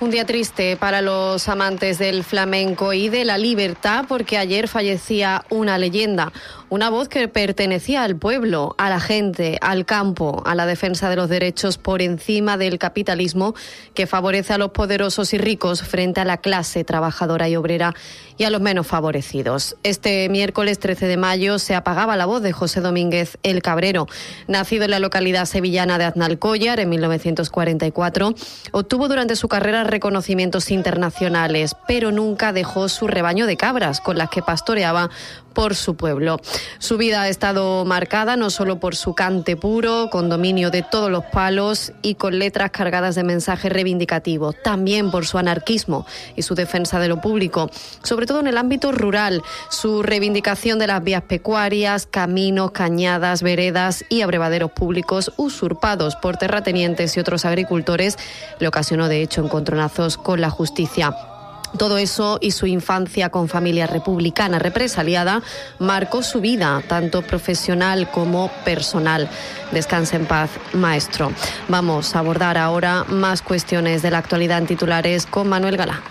Un día triste para los amantes del flamenco y de la libertad, porque ayer fallecía una leyenda, una voz que pertenecía al pueblo, a la gente, al campo, a la defensa de los derechos por encima del capitalismo que favorece a los poderosos y ricos frente a la clase trabajadora y obrera y a los menos favorecidos. Este miércoles 13 de mayo se apagaba la voz de José Domínguez el Cabrero. Nacido en la localidad sevillana de Aznalcóllar en 1944, obtuvo durante su carrera reconocimientos internacionales, pero nunca dejó su rebaño de cabras con las que pastoreaba por su pueblo. Su vida ha estado marcada no solo por su cante puro, con dominio de todos los palos y con letras cargadas de mensajes reivindicativos, también por su anarquismo y su defensa de lo público, sobre todo en el ámbito rural, su reivindicación de las vías pecuarias, caminos, cañadas, veredas y abrevaderos públicos usurpados por terratenientes y otros agricultores, le ocasionó de hecho encontronazos con la justicia. Todo eso y su infancia con familia republicana represaliada marcó su vida, tanto profesional como personal. Descanse en paz, maestro. Vamos a abordar ahora más cuestiones de la actualidad en titulares con Manuel Galá.